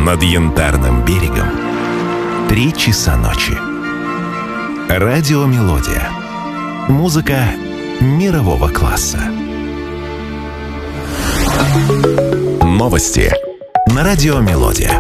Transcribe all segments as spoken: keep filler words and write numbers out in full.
Над Янтарным берегом три часа ночи. Радиомелодия. Музыка мирового класса. Новости на Радиомелодия.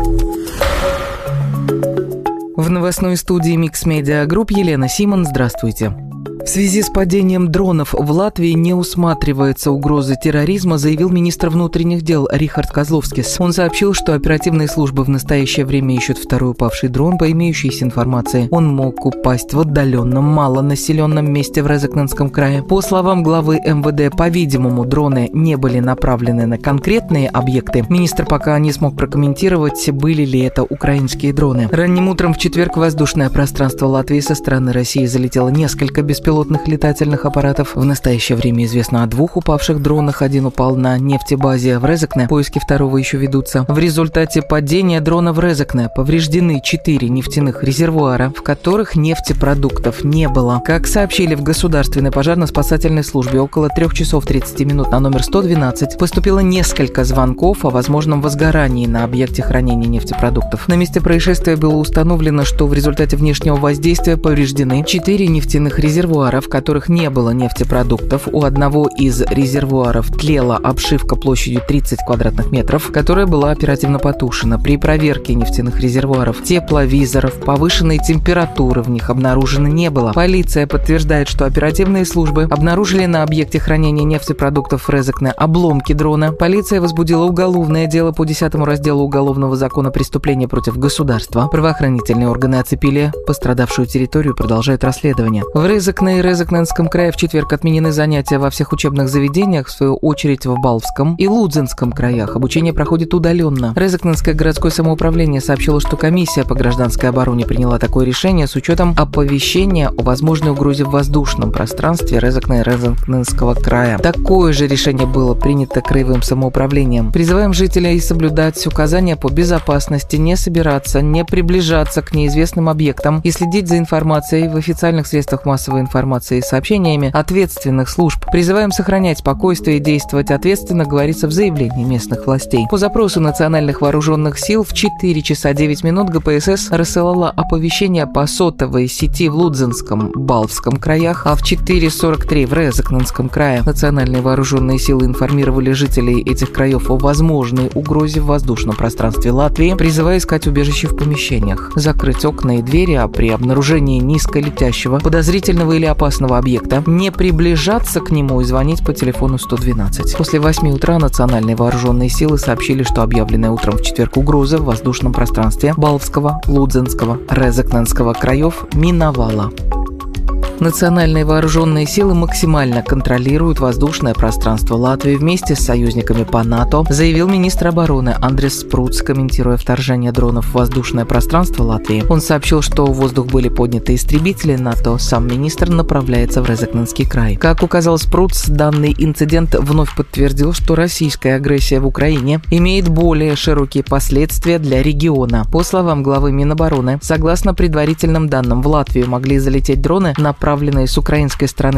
В новостной студии Mix Media Group Елена Симон. Здравствуйте. В связи с падением дронов в Латвии не усматривается угрозы терроризма, заявил министр внутренних дел Рихард Козловскис. Он сообщил, что оперативные службы в настоящее время ищут второй упавший дрон. По имеющейся информации, он мог упасть в отдаленном, малонаселенном месте в Резекненском крае. По словам главы эм вэ дэ, по-видимому, дроны не были направлены на конкретные объекты. Министр пока не смог прокомментировать, были ли это украинские дроны. Ранним утром в четверг в воздушное пространство Латвии со стороны России залетело несколько беспилотных пилотных летательных аппаратов. В настоящее время известно о двух упавших дронах. Один упал на нефтебазе в Резекне. Поиски второго еще ведутся. В результате падения дрона в Резекне повреждены четыре нефтяных резервуара, в которых нефтепродуктов не было. Как сообщили в Государственной пожарно-спасательной службе, около трех часов тридцати минут на номер сто двенадцать поступило несколько звонков о возможном возгорании на объекте хранения нефтепродуктов. На месте происшествия было установлено, что в результате внешнего воздействия повреждены четыре нефтяных резервуара, в которых не было нефтепродуктов. У одного из резервуаров тлела обшивка площадью тридцать квадратных метров, которая была оперативно потушена. При проверке нефтяных резервуаров, тепловизоров, повышенной температуры в них обнаружено не было. Полиция подтверждает, что оперативные службы обнаружили на объекте хранения нефтепродуктов в Резекне обломки дрона. Полиция возбудила уголовное дело по десятому разделу Уголовного закона «Преступления против государства». Правоохранительные органы оцепили пострадавшую территорию и продолжают расследование. В Резекне и Резекненском крае в четверг отменены занятия во всех учебных заведениях, в свою очередь в Балвском и Лудзенском краях. Обучение проходит удаленно. Резекненское городское самоуправление сообщило, что комиссия по гражданской обороне приняла такое решение с учетом оповещения о возможной угрозе в воздушном пространстве Резекне и Резекненского края. Такое же решение было принято краевым самоуправлением. Призываем жителей соблюдать указания по безопасности, не собираться, не приближаться к неизвестным объектам и следить за информацией в официальных средствах массовой информации и сообщениями ответственных служб. Призываем сохранять спокойствие и действовать ответственно, говорится в заявлении местных властей. По запросу национальных вооруженных сил в четыре часа девять минут гэ пэ эс эс рассылала оповещение по сотовой сети в Лудзенском, Балвском краях, а в четыре сорок три в Резекненском крае. Национальные вооруженные силы информировали жителей этих краев о возможной угрозе в воздушном пространстве Латвии, призывая искать убежище в помещениях, закрыть окна и двери, а при обнаружении низколетящего, подозрительного или опасного объекта не приближаться к нему и звонить по телефону сто двенадцать. После восьми утра национальные вооруженные силы сообщили, что объявленная утром в четверг угроза в воздушном пространстве Балвского, Лудзенского, Резекненского краев миновала. Национальные вооруженные силы максимально контролируют воздушное пространство Латвии вместе с союзниками по НАТО, заявил министр обороны Андрес Спруц, комментируя вторжение дронов в воздушное пространство Латвии. Он сообщил, что в воздух были подняты истребители НАТО. Сам министр направляется в Резекненский край. Как указал Спруц, данный инцидент вновь подтвердил, что российская агрессия в Украине имеет более широкие последствия для региона. По словам главы Минобороны, согласно предварительным данным, в Латвию могли залететь дроны, направленные с украинской стороны